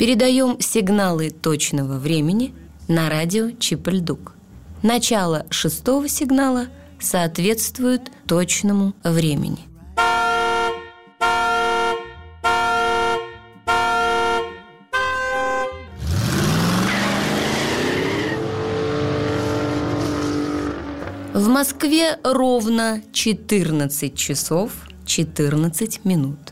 Передаем сигналы точного времени на радио Чип-Ль-Дук. Начало 6-го сигнала соответствует точному времени. В Москве ровно 14 часов 14 минут.